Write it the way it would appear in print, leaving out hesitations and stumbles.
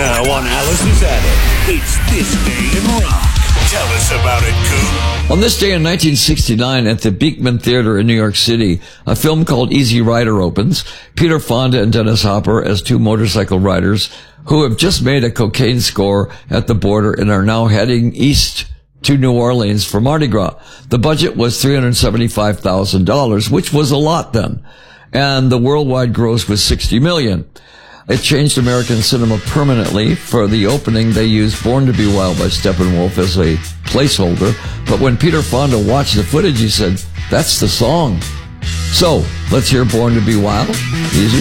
Now on Alice's Attic, it's This Day in Rock. Tell us about it, Coop. On this day in 1969 at the Beekman Theater in New York City, a film called Easy Rider opens. Peter Fonda and Dennis Hopper as two motorcycle riders who have just made a cocaine score at the border and are now heading east to New Orleans for Mardi Gras. The budget was $375,000, which was a lot then. And the worldwide gross was $60 million. It changed American cinema permanently. For the opening, they used Born to Be Wild by Steppenwolf as a placeholder. But when Peter Fonda watched the footage, he said, that's the song. So, let's hear Born to Be Wild. Easy